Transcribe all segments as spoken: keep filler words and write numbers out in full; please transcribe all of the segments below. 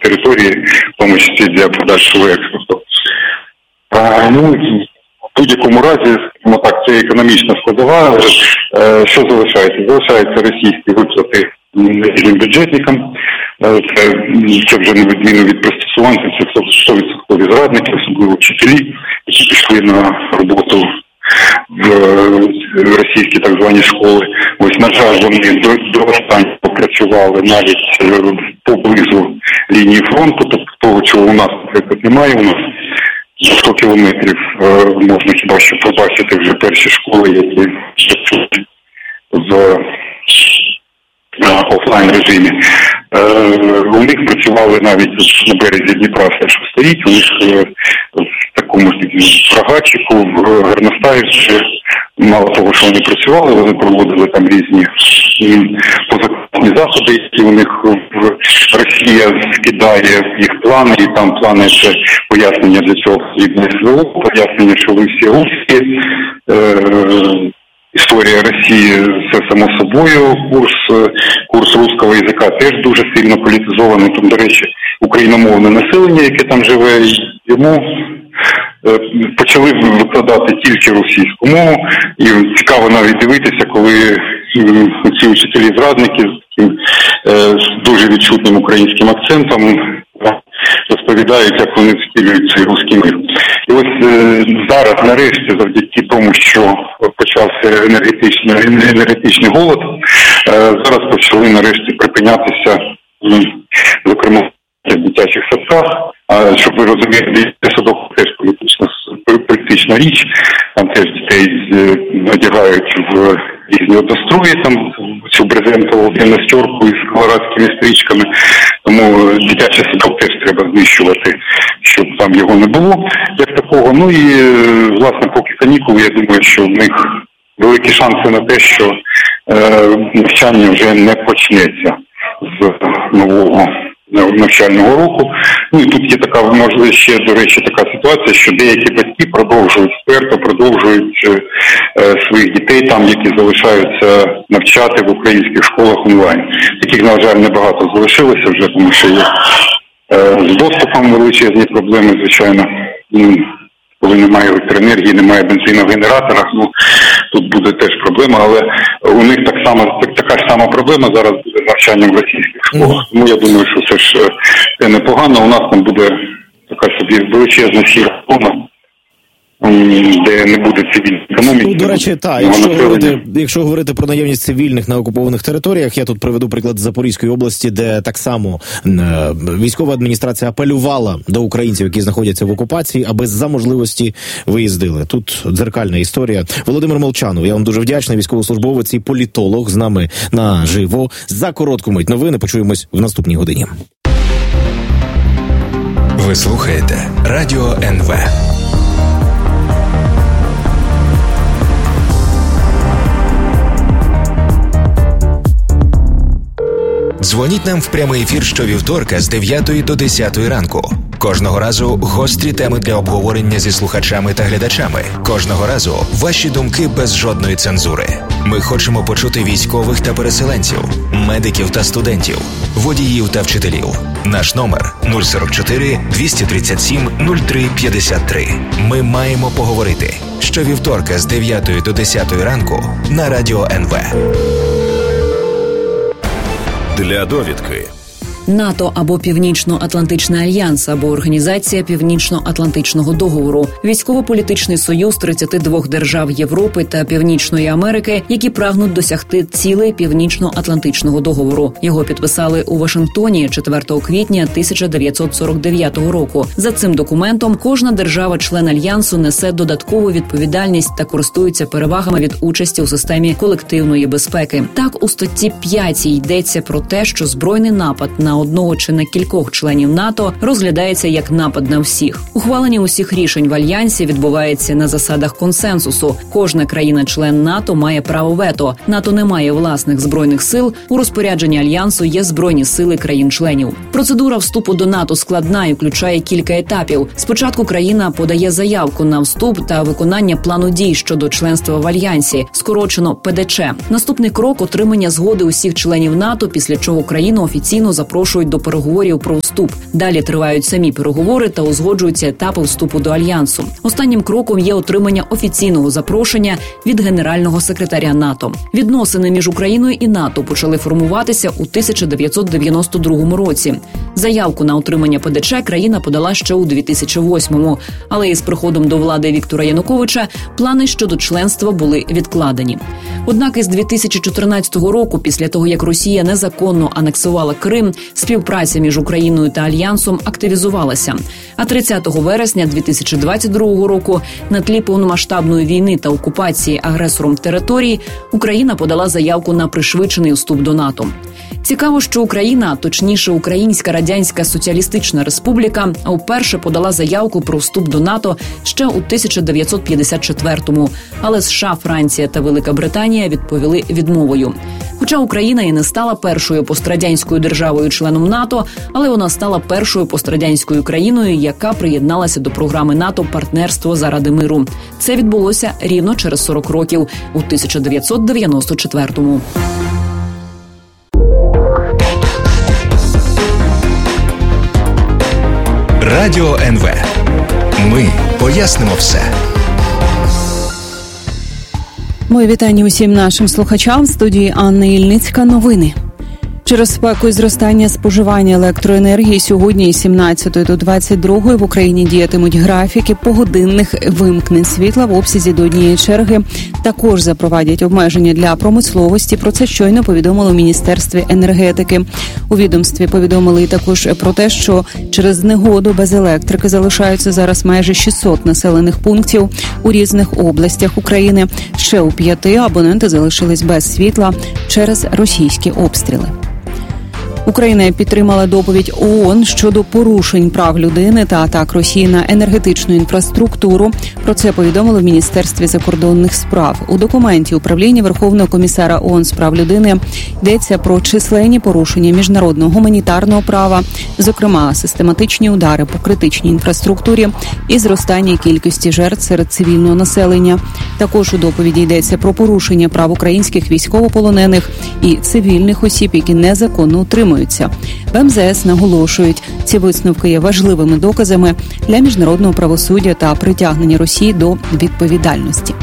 території, в тому числі для подальшого експорту. А, ну, в будь-якому разі, ну, так, це економічна складова. Що залишається? Залишаються російські виплати бюджетникам. Це, це вже не відміну від пристосувань, це сто відсотків зрадники, особливо вчителі, які пішли на роботу в російські так звані школи. Ось, на жаль, вони до, до останнього попрацювали навіть поблизу лінії фронту, тобто того, чого у нас, наприклад, немає. У нас за сто кілометрів можна хіба що побачити вже перші школи, які працюють в офлайн режимі. Е, у них працювали навіть на березі Дніпра, все, що стоїть, у них е, в такому Рогачику, в Горностаївці, мало того, що вони працювали, вони проводили там різні позаконні заходи, які у них в Росія скидає їх плани, і там плани – це пояснення для цього потрібне СВО, пояснення, що ви всі русські, е, історія Росії – це само собою, курс, курс русского язика теж дуже сильно політизований. Там, до речі, україномовне населення, яке там живе, йому почали викладати тільки російську мову. І цікаво навіть дивитися, коли ці учителі-зрадники з таким з дуже відчутним українським акцентом розповідають, як вони втілюють цей русський мир. І ось е, зараз, нарешті, завдяки тому, що почався енергетичний, енергетичний голод, е, зараз почали нарешті припинятися, м, зокрема, в дитячих садках. А щоб ви розуміли, дитячий садок теж політична, політична річ, там теж дітей одягають в різні однострої, там цю брезентову гімнастерку із колорадськими стрічками, тому дитячий садок теж треба знищувати, щоб там його не було, як такого. Ну і, власне, поки канікули, я думаю, що в них великі шанси на те, що е, навчання вже не почнеться з нового навчального року. Ну і тут є така, можливо, ще, до речі, така ситуація, що деякі батьки продовжують вперто, продовжують е, своїх дітей там, які залишаються навчати в українських школах онлайн. Таких, на жаль, небагато залишилося вже, тому що є е, з доступом величезні проблеми, звичайно. Коли немає електроенергії, немає бензину в генераторах, ну тут буде теж проблема, але у них так само так, така ж сама проблема зараз буде навчанням в російських школах. Тому я думаю, що це ж це непогано. У нас там буде така собі величезна сіра зона, де не буде цивільної економіки. Ну, до речі, так, якщо говорити, якщо говорити про наявність цивільних на окупованих територіях, я тут приведу приклад Запорізької області, де так само е, військова адміністрація апелювала до українців, які знаходяться в окупації, аби за можливості виїздили. Тут дзеркальна історія. Володимир Молчанов, я вам дуже вдячний, військовослужбовець і політолог з нами наживо. За коротку мить новини почуємось в наступній годині. Ви слухаєте Радіо ен ве. Дзвоніть нам в прямий ефір щовівторка з дев'ятої до десятої ранку. Кожного разу гострі теми для обговорення зі слухачами та глядачами. Кожного разу ваші думки без жодної цензури. Ми хочемо почути військових та переселенців, медиків та студентів, водіїв та вчителів. Наш номер нуль сорок чотири двісті тридцять сім нуль три п'ятдесят три. Ми маємо поговорити. Щовівторка з дев'ятої до десятої ранку на Радіо ен ве. Для довідки. НАТО або Північно-Атлантичний альянс, або Організація Північно-Атлантичного договору – військово-політичний союз тридцяти двох держав Європи та Північної Америки, які прагнуть досягти цілей Північно-Атлантичного договору. Його підписали у Вашингтоні четвертого квітня тисяча дев'ятсот сорок дев'ятого року. За цим документом кожна держава-член альянсу несе додаткову відповідальність та користується перевагами від участі у системі колективної безпеки. Так, у статті п'ятій йдеться про те, що збройний напад на одного чи на кількох членів НАТО розглядається як напад на всіх. Ухвалення усіх рішень в альянсі відбувається на засадах консенсусу. Кожна країна-член НАТО має право вето. НАТО не має власних збройних сил. У розпорядженні альянсу є збройні сили країн-членів. Процедура вступу до НАТО складна і включає кілька етапів. Спочатку країна подає заявку на вступ та виконання плану дій щодо членства в альянсі, скорочено пе де че. Наступний крок – отримання згоди усіх членів НАТО, після чого країну офіційно запрошують запрошують до переговорів про вступ. Далі тривають самі переговори та узгоджуються етапи вступу до Альянсу. Останнім кроком є отримання офіційного запрошення від генерального секретаря НАТО. Відносини між Україною і НАТО почали формуватися у тисяча дев'ятсот дев'яносто другому році. Заявку на отримання ПДЧ країна подала ще у дві тисячі восьмому, але із приходом до влади Віктора Януковича плани щодо членства були відкладені. Однак із дві тисячі чотирнадцятого року, після того як Росія незаконно анексувала Крим, співпраця між Україною та Альянсом активізувалася. А тридцятого вересня дві тисячі двадцять другого року на тлі повномасштабної війни та окупації агресором територій Україна подала заявку на пришвидшений вступ до НАТО. Цікаво, що Україна, а точніше Українська Радянська Соціалістична Республіка, вперше подала заявку про вступ до НАТО ще у тисяча дев'ятсот п'ятдесят четвертому, але США, Франція та Велика Британія відповіли відмовою. Хоча Україна і не стала першою пострадянською державою-членом НАТО, але вона стала першою пострадянською країною, яка приєдналася до програми НАТО «Партнерство заради миру». Це відбулося рівно через сорок років, у тисяча дев'ятсот дев'яносто четвертому. Радіо ен ве. Ми пояснимо все. Мої вітання усім нашим слухачам. В студії Анна Ільницька. Новини. Через спеку і зростання споживання електроенергії сьогодні із сімнадцятої до двадцять другої в Україні діятимуть графіки погодинних вимкнень світла в обсязі до однієї черги. Також запровадять обмеження для промисловості. Про це щойно повідомили у Міністерстві енергетики. У відомстві повідомили і також про те, що через негоду без електрики залишаються зараз майже шістсот населених пунктів у різних областях України. Ще у п'яти абоненти залишились без світла через російські обстріли. Україна підтримала доповідь ООН щодо порушень прав людини та атак Росії на енергетичну інфраструктуру. Про це повідомили в Міністерстві закордонних справ. У документі Управління Верховного комісара ООН з прав людини йдеться про численні порушення міжнародного гуманітарного права, зокрема систематичні удари по критичній інфраструктурі і зростання кількості жертв серед цивільного населення. Також у доповіді йдеться про порушення прав українських військовополонених і цивільних осіб, які незаконно утримують. В ем зе ес наголошують, ці висновки є важливими доказами для міжнародного правосуддя та притягнення Росії до відповідальності.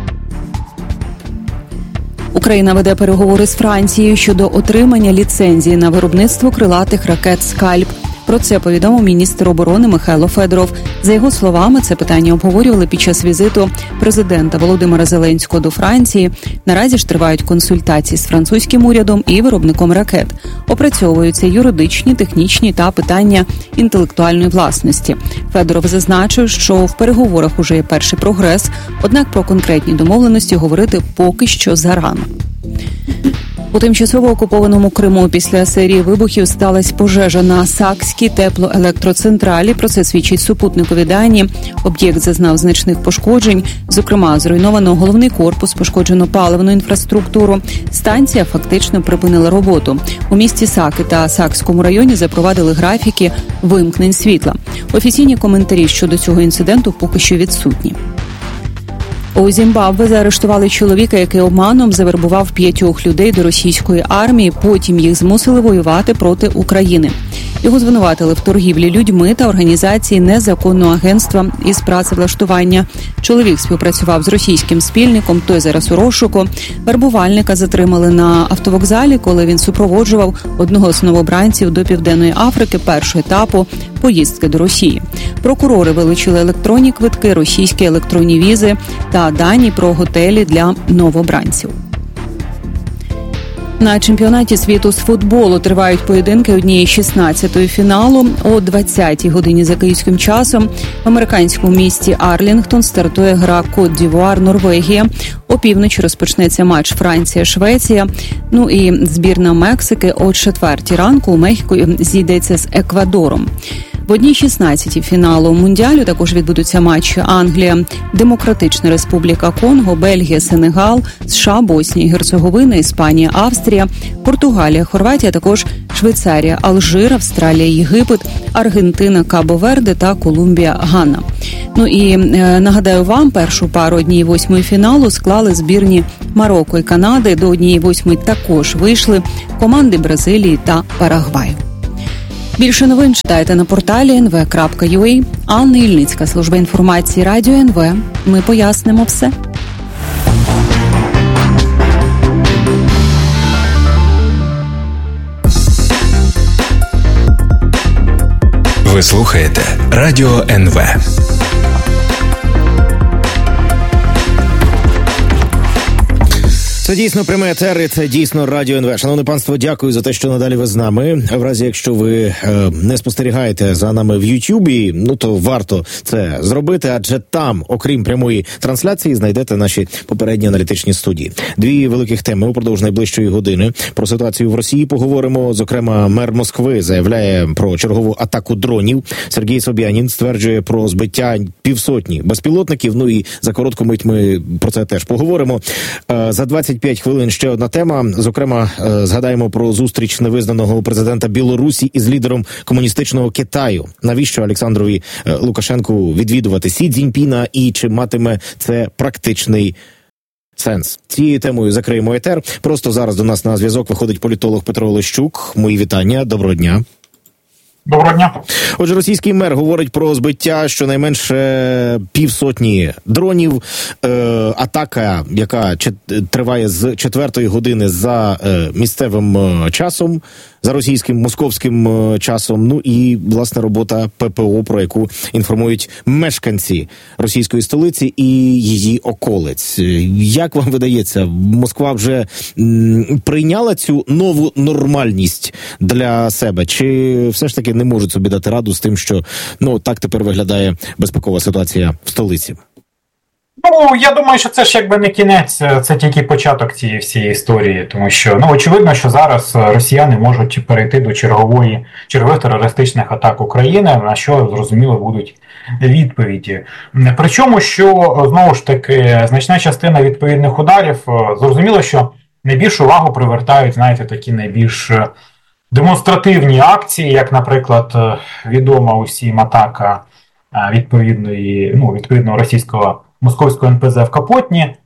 Україна веде переговори з Францією щодо отримання ліцензії на виробництво крилатих ракет «Скальп». Про це повідомив міністр оборони Михайло Федоров. За його словами, це питання обговорювали під час візиту президента Володимира Зеленського до Франції. Наразі ж тривають консультації з французьким урядом і виробником ракет. Опрацьовуються юридичні, технічні та питання інтелектуальної власності. Федоров зазначив, що в переговорах уже є перший прогрес, однак про конкретні домовленості говорити поки що зарано. У тимчасово окупованому Криму після серії вибухів сталася пожежа на Сакській теплоелектроцентралі. Про це свідчить супутникові дані. Об'єкт зазнав значних пошкоджень. Зокрема, зруйновано головний корпус, пошкоджено паливну інфраструктуру. Станція фактично припинила роботу. У місті Саки та Сакському районі запровадили графіки вимкнень світла. Офіційні коментарі щодо цього інциденту поки що відсутні. У Зімбабве заарештували чоловіка, який обманом завербував п'ятьох людей до російської армії, потім їх змусили воювати проти України. Його звинуватили в торгівлі людьми та організації незаконного агентства із працевлаштування. Чоловік співпрацював з російським спільником, той зараз у розшуку. Вербувальника затримали на автовокзалі, коли він супроводжував одного з новобранців до Південної Африки першого етапу поїздки до Росії. Прокурори вилучили електронні квитки, російські електронні візи та дані про готелі для новобранців. На чемпіонаті світу з футболу тривають поєдинки однієї шістнадцятої фіналу. О двадцятій годині за київським часом в американському місті Арлінгтон стартує гра Кот-д'Івуар-Норвегія. Опівночі розпочнеться матч Франція-Швеція. Ну і збірна Мексики о четвертій ранку у Мехіко зійдеться з Еквадором. В одній шістнадцятій фіналу Мундіалю також відбудуться матчі Англія, Демократична Республіка Конго, Бельгія, Сенегал, США, Боснія і Герцеговина, Іспанія, Австрія, Португалія, Хорватія, також Швейцарія, Алжир, Австралія, Єгипет, Аргентина, Кабо-Верде та Колумбія, Гана. Ну і е, нагадаю вам, першу пару однієї восьмої фіналу склали збірні Марокко і Канади. До однієї восьмої також вийшли команди Бразилії та Парагваю. Більше новин читайте на порталі ен ве крапка ю а. Анна Ільницька, служба інформації Радіо ен ве. Ми пояснимо все. Ви слухаєте Радіо ен ве. Це дійсно прямий етер, і це дійсно Радіо ен ве. Шановне панство, дякую за те, що надалі ви з нами. В разі, якщо ви е, не спостерігаєте за нами в Ютубі, ну то варто це зробити, адже там, окрім прямої трансляції, знайдете наші попередні аналітичні студії. Дві великих теми упродовж найближчої години. Про ситуацію в Росії поговоримо. Зокрема, мер Москви заявляє про чергову атаку дронів. Сергій Собянін стверджує про збиття півсотні безпілотників. Ну і за коротку мить ми про це теж поговоримо. Е, за двадцять п'ять хвилин ще одна тема. Зокрема, згадаємо про зустріч невизнаного президента Білорусі із лідером комуністичного Китаю. Навіщо Олександрові Лукашенку відвідувати Сі Цзіньпіна і чи матиме це практичний сенс? Цією темою закриємо етер. Просто зараз до нас на зв'язок виходить політолог Петро Олещук. Мої вітання. Доброго дня. Доброго дня. Отже, російський мер говорить про збиття щонайменше півсотні дронів. Е, атака, яка чет, триває з четвертої години за е, місцевим е, часом, за російським, московським е, часом. Ну і, власне, робота пе пе о, про яку інформують мешканці російської столиці і її околиць. Як вам видається, Москва вже м, прийняла цю нову нормальність для себе? Чи все ж таки не можуть собі дати раду з тим, що ну так тепер виглядає безпекова ситуація в столиці? Ну, я думаю, що це ж якби не кінець, це тільки початок цієї всієї історії, тому що, ну, очевидно, що зараз росіяни можуть перейти до чергової, чергових терористичних атак України, на що, зрозуміло, будуть відповіді. Причому, що, знову ж таки, значна частина відповідних ударів, зрозуміло, що найбільш увагу привертають, знаєте, такі найбільш демонстративні акції, як, наприклад, відома усім атака відповідної, ну, відповідного російського московського ен пе зет в Капотні,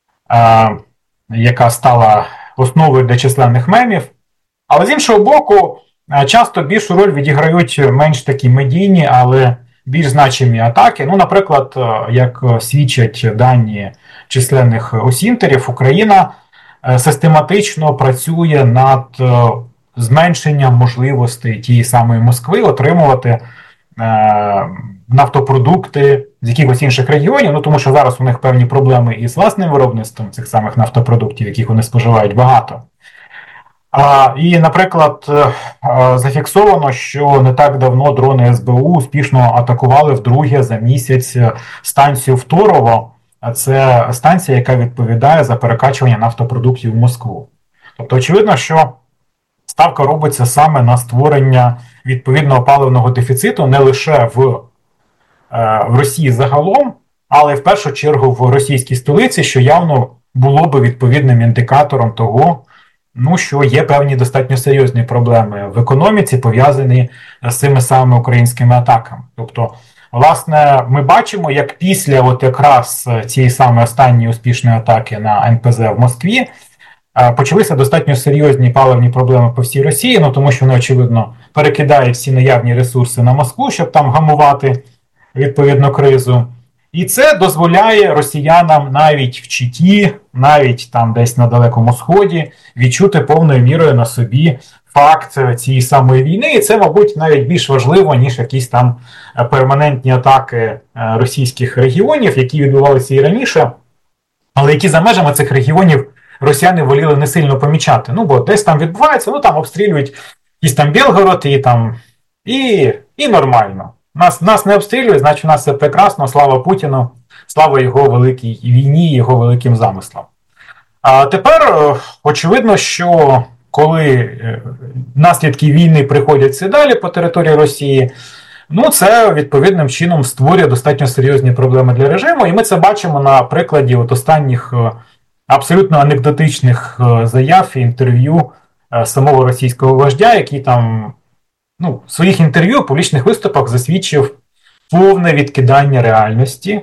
яка стала основою для численних мемів. Але з іншого боку, часто більшу роль відіграють менш такі медійні, але більш значимі атаки. Ну, наприклад, як свідчать дані численних осінтерів, Україна систематично працює над зменшенням можливостей тієї самої Москви отримувати е, нафтопродукти з якихось інших регіонів, ну тому що зараз у них певні проблеми із власним виробництвом цих самих нафтопродуктів, яких вони споживають багато. А, і, наприклад, е, зафіксовано, що не так давно дрони ес бе у успішно атакували вдруге за місяць станцію в Торово, а це станція, яка відповідає за перекачування нафтопродуктів в Москву. Тобто, очевидно, що ставка робиться саме на створення відповідного паливного дефіциту не лише в, е, в Росії загалом, але в першу чергу в російській столиці, що явно було би відповідним індикатором того, ну, що є певні достатньо серйозні проблеми в економіці, пов'язані з цими самими українськими атаками. Тобто, власне, ми бачимо, як після от якраз цієї самої останньої успішної атаки на ен пе зет в Москві почалися достатньо серйозні паливні проблеми по всій Росії, ну тому що вони, очевидно, перекидають всі наявні ресурси на Москву, щоб там гамувати відповідну кризу. І це дозволяє росіянам навіть в Читі, навіть там десь на Далекому Сході відчути повною мірою на собі факт цієї самої війни. І це, мабуть, навіть більш важливо, ніж якісь там перманентні атаки російських регіонів, які відбувалися і раніше, але які за межами цих регіонів росіяни воліли не сильно помічати. Ну, бо десь там відбувається, ну там обстрілюють якийсь там Білгород і там, і, і нормально. Нас, нас не обстрілюють, значить у нас все прекрасно, слава Путіну, слава його великій війні, його великим замислам. А тепер очевидно, що коли наслідки війни приходять все далі по території Росії, ну це відповідним чином створює достатньо серйозні проблеми для режиму, і ми це бачимо на прикладі от останніх абсолютно анекдотичних заяв і інтерв'ю самого російського вождя, який там, ну, в своїх інтерв'ю, в публічних виступах засвідчив повне відкидання реальності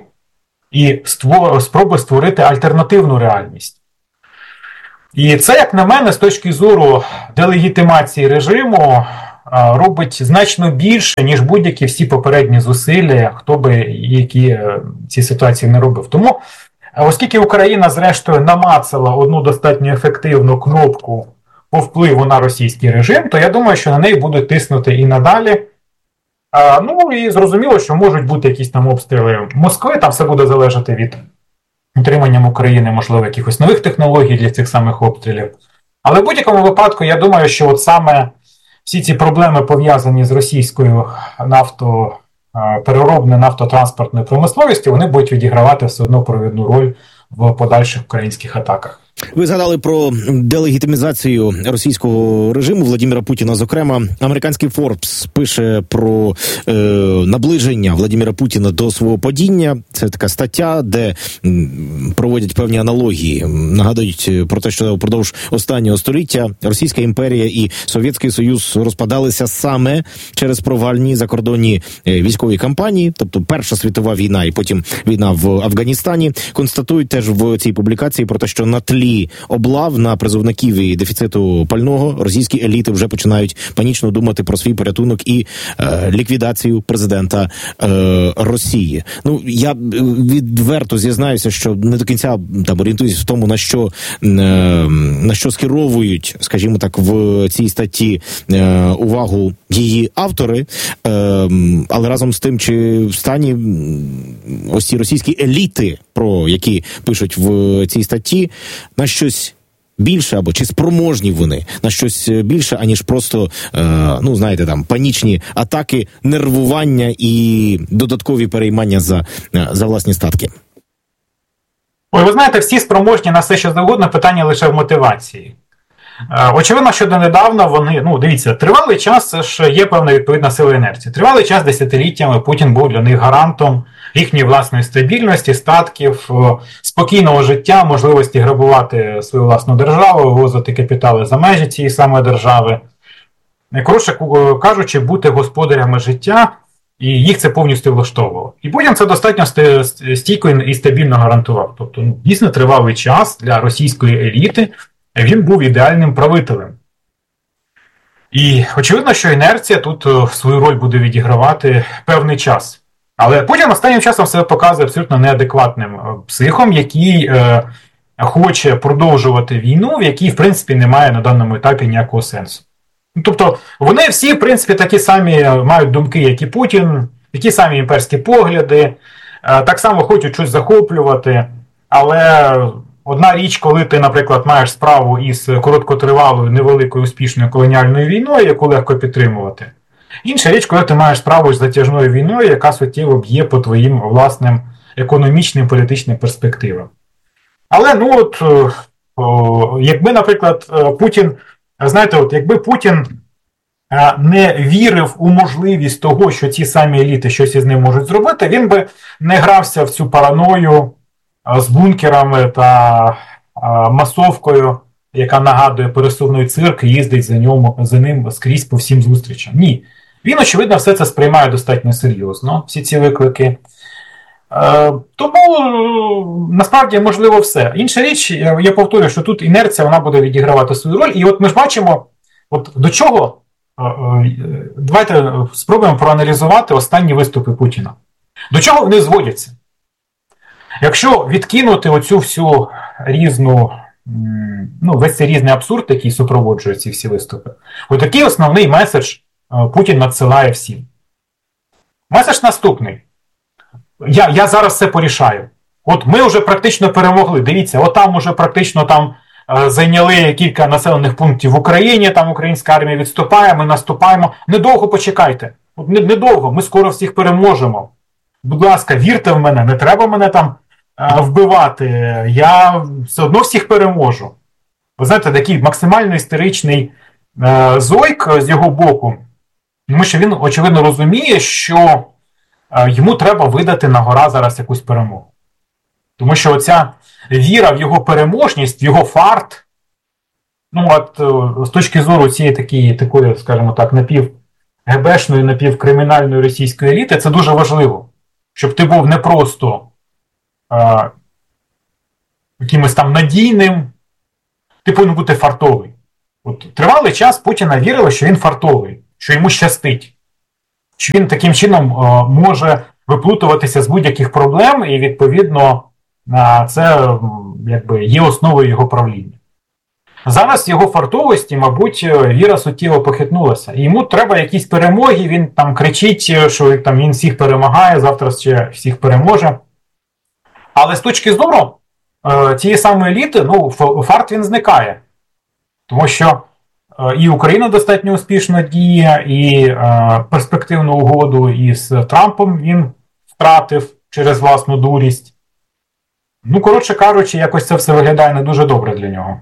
і створ... спроби створити альтернативну реальність. І це, як на мене, з точки зору делегітимації режиму, робить значно більше, ніж будь-які всі попередні зусилля, хто би які ці ситуації не робив. Тому, оскільки Україна, зрештою, намацала одну достатньо ефективну кнопку по впливу на російський режим, то я думаю, що на неї будуть тиснути і надалі. А, ну і зрозуміло, що можуть бути якісь там обстріли Москви, там все буде залежати від утриманням України, можливо, якихось нових технологій для цих самих обстрілів. Але в будь-якому випадку, я думаю, що от саме всі ці проблеми, пов'язані з російською нафтопереробною нафтотранспортною промисловістю, вони будуть відігравати все одно провідну роль в подальших українських атаках. Ви згадали про делегітимізацію російського режиму Владимира Путіна. Зокрема, американський Forbes пише про е, наближення Владимира Путіна до свого падіння. Це така стаття, де проводять певні аналогії. Нагадують про те, що впродовж останнього століття Російська імперія і Совєтський Союз розпадалися саме через провальні закордонні військові кампанії, тобто Перша світова війна і потім війна в Афганістані. Констатують теж в цій публікації про те, що на тлі облав на призовників і дефіциту пального російські еліти вже починають панічно думати про свій порятунок і е, ліквідацію президента е, Росії. Ну, я відверто зізнаюся, що не до кінця там орієнтуюсь в тому, на що е, на що скеровують, скажімо так, в цій статті е, увагу її автори, е, але разом з тим, чи в стані ось ці російські еліти, про які пишуть в цій статті, на щось більше, або чи спроможні вони на щось більше, аніж просто, е, ну, знаєте, там, панічні атаки, нервування і додаткові переймання за, за власні статки? Ой, ви знаєте, всі спроможні на все, що завгодно, питання лише в мотивації. Е, очевидно, що донедавна вони, ну, дивіться, тривалий час ж є певна відповідна сила інерції. Тривалий час, десятиліттями, Путін був для них гарантом їхньої власної стабільності, статків, спокійного життя, можливості грабувати свою власну державу, вивозити капітали за межі цієї самої держави. Коротше кажучи, бути господарями життя, і їх це повністю влаштовувало. І Путін це достатньо стійко і стабільно гарантував. Тобто, ну, дійсно, тривалий час для російської еліти він був ідеальним правителем. І очевидно, що інерція тут свою роль буде відігравати певний час. Але Путін останнім часом себе показує абсолютно неадекватним психом, який е, хоче продовжувати війну, в якій, в принципі, немає на даному етапі ніякого сенсу. Тобто, вони всі, в принципі, такі самі мають думки, як і Путін, такі самі імперські погляди, е, так само хочуть щось захоплювати, але одна річ, коли ти, наприклад, маєш справу із короткотривалою, невеликою успішною колоніальною війною, яку легко підтримувати. Інша річ, коли ти маєш справу з затяжною війною, яка суттєво б'є по твоїм власним економічним, політичним перспективам. Але, ну от, о, якби, наприклад, Путін, знаєте, от, якби Путін не вірив у можливість того, що ці самі еліти щось із ним можуть зробити, він би не грався в цю параною з бункерами та масовкою, яка нагадує пересувний цирк і їздить за, ньому, за ним скрізь по всім зустрічам. Ні. Він, очевидно, все це сприймає достатньо серйозно, всі ці виклики. Е, тому, насправді, можливо, все. Інша річ, я повторюю, що тут інерція, вона буде відігравати свою роль. І от ми ж бачимо, от до чого, е, е, давайте спробуємо проаналізувати останні виступи Путіна. До чого вони зводяться? Якщо відкинути оцю всю різну, ну, весь цей різний абсурд, який супроводжує ці всі виступи, от такий основний меседж Путін надсилає всім. Меседж наступний. Я, я зараз все порішаю. От ми вже практично перемогли. Дивіться, от там уже практично там е, зайняли кілька населених пунктів в Україні, там українська армія відступає, ми наступаємо. Недовго почекайте. От недовго, ми скоро всіх переможемо. Будь ласка, вірте в мене, не треба мене там е, вбивати. Я все одно всіх переможу. Ви знаєте, такий максимально істеричний е, зойк з його боку. Тому що він, очевидно, розуміє, що е, йому треба видати на гора зараз якусь перемогу. Тому що оця віра в його переможність, в його фарт, ну, от е, з точки зору цієї такої, такої, скажімо так, напів-гебешної, напівкримінальної російської еліти, це дуже важливо. Щоб ти був не просто е, якимось там надійним, ти повинен бути фартовий. От, тривалий час Путіна вірили, що він фартовий. що йому щастить, що він таким чином може виплутуватися з будь-яких проблем, і, відповідно, це якби є основою його правління. Зараз його фартовості, мабуть, віра суттєво похитнулася. І йому треба якісь перемоги, він там кричить, що там він всіх перемагає, завтра ще всіх переможе. Але з точки зору е, тієї самої еліти, ну, фарт він зникає. Тому що е, і Україна достатньо успішно діє, і е, перспективну угоду із Трампом він втратив через власну дурість. Ну, коротше кажучи, якось це все виглядає не дуже добре для нього.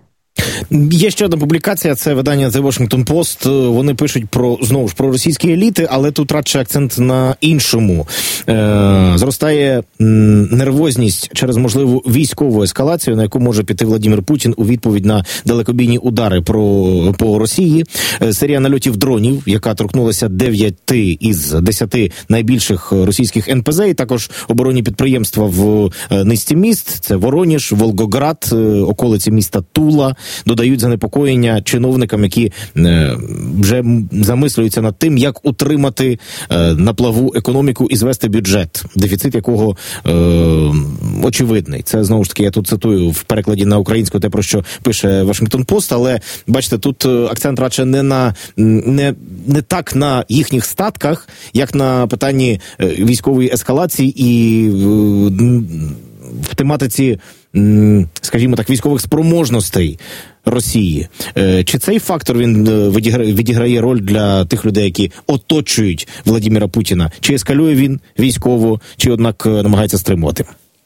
Є ще одна публікація, це видання The Washington Post. Вони пишуть про, знову ж, про російські еліти, але тут радше акцент на іншому. Е, зростає нервозність через можливу військову ескалацію, на яку може піти Владимир Путін у відповідь на далекобійні удари про, по Росії. Е, серія нальотів дронів, яка торкнулася дев'яти із десяти найбільших російських ен пе зет, і також оборонні підприємства в низці міст. Це Вороніж, Волгоград, околиці міста Тула. Додають занепокоєння чиновникам, які е, вже замислюються над тим, як утримати е, на плаву економіку і звести бюджет, дефіцит якого е, очевидний. Це, знову ж таки, я тут цитую в перекладі на українську те, про що пише Washington Post, але, бачите, тут акцент радше не на не, не так на їхніх статках, як на питанні військової ескалації і е, в тематиці, скажімо так, військових спроможностей Росії. Чи цей фактор він відіграє, відіграє роль для тих людей, які оточують Владимира Путіна? Чи ескалює він військово, чи, однак, намагається стримувати?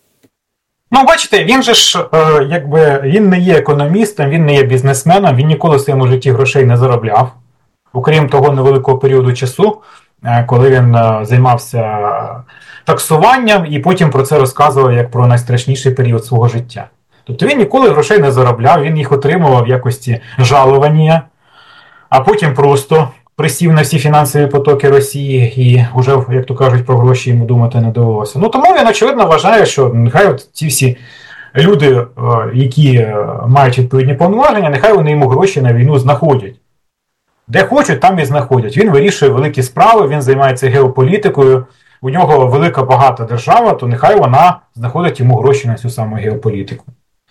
Ну, бачите, він же ж, якби, він не є економістом, він не є бізнесменом, він ніколи в своєму житті грошей не заробляв. Окрім того невеликого періоду часу, коли він займався таксуванням і потім про це розказував як про найстрашніший період свого життя. Тобто він ніколи грошей не заробляв, він їх отримував в якості жалування, а потім просто присів на всі фінансові потоки Росії і вже, як то кажуть, про гроші йому думати не довелося. Ну тому він, очевидно, вважає, що нехай от ці всі люди, які мають відповідні повноваження, нехай вони йому гроші на війну знаходять. Де хочуть, там і знаходять. Він вирішує великі справи, він займається геополітикою, у нього велика багата держава, то нехай вона знаходить йому гроші на цю саму геополітику.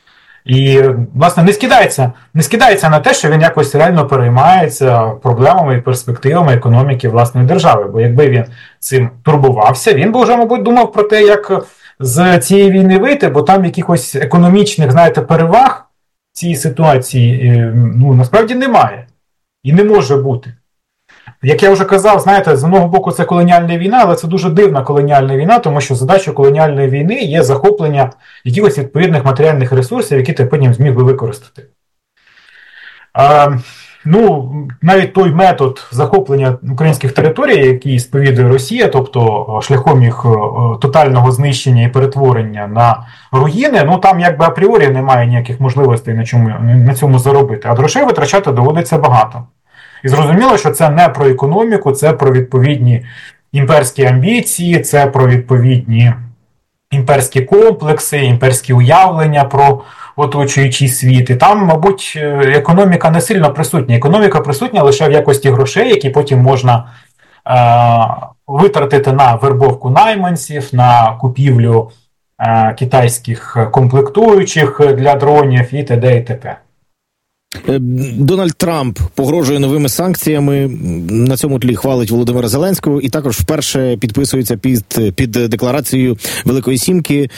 І, власне, не скидається, не скидається на те, що він якось реально переймається проблемами і перспективами економіки власної держави. Бо якби він цим турбувався, він би вже, мабуть, думав про те, як з цієї війни вийти, бо там якихось економічних, знаєте, переваг в цій ситуації, ну, насправді немає. І не може бути. Як я вже казав, знаєте, з одного боку це колоніальна війна, але це дуже дивна колоніальна війна, тому що задача колоніальної війни є захоплення якихось відповідних матеріальних ресурсів, які ти потім зміг би використати. А, ну, навіть той метод захоплення українських територій, який сповідує Росія, тобто шляхом їх тотального знищення і перетворення на руїни, ну там якби апріорі немає ніяких можливостей на, чому, на цьому заробити, а грошей витрачати доводиться багато. І зрозуміло, що це не про економіку, це про відповідні імперські амбіції, це про відповідні імперські комплекси, імперські уявлення про оточуючий світ. І там, мабуть, економіка не сильно присутня. Економіка присутня лише в якості грошей, які потім можна е- витратити на вербовку найманців, на купівлю е- китайських комплектуючих для дронів і т.д. і т.п. Дональд Трамп погрожує новими санкціями, на цьому тлі хвалить Володимира Зеленського і також вперше підписується під, під декларацією Великої Сімки.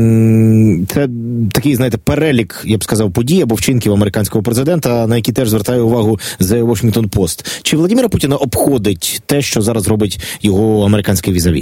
Це такий, знаєте, перелік, я б сказав, подій або вчинків американського президента, на які теж звертає увагу The Washington Post. Чи Владимира Путіна обходить те, що зараз робить його американське візаві?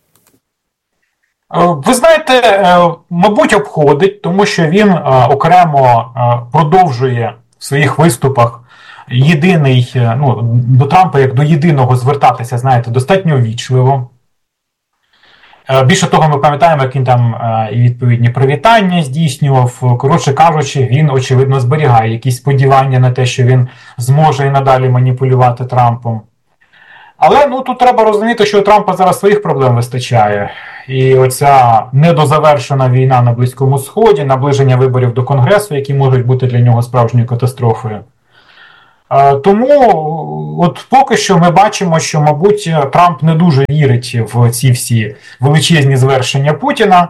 Ви знаєте, мабуть, обходить, тому що він окремо продовжує в своїх виступах єдиний, ну, до Трампа як до єдиного звертатися, знаєте, достатньо ввічливо. Більше того, ми пам'ятаємо, як він там і відповідні привітання здійснював. Коротше кажучи, він, очевидно, зберігає якісь сподівання на те, що він зможе і надалі маніпулювати Трампом. Але, ну, тут треба розуміти, що у Трампа зараз своїх проблем вистачає. І оця недозавершена війна на Близькому Сході, наближення виборів до Конгресу, які можуть бути для нього справжньою катастрофою. Тому от поки що ми бачимо, що, мабуть, Трамп не дуже вірить в ці всі величезні звершення Путіна.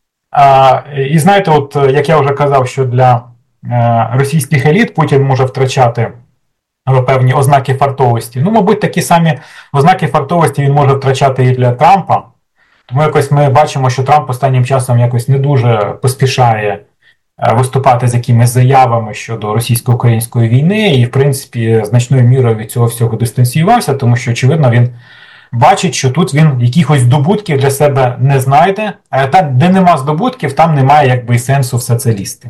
І знаєте, от як я вже казав, що для російських еліт Путін може втрачати певні ознаки фартовості. Ну, мабуть, такі самі ознаки фартовості він може втрачати і для Трампа. Тому якось ми бачимо, що Трамп останнім часом якось не дуже поспішає виступати з якимись заявами щодо російсько-української війни і, в принципі, значною мірою від цього всього дистанціювався, тому що, очевидно, він бачить, що тут він якихось здобутків для себе не знайде, а там, де нема здобутків, там немає якби і сенсу все це лізти.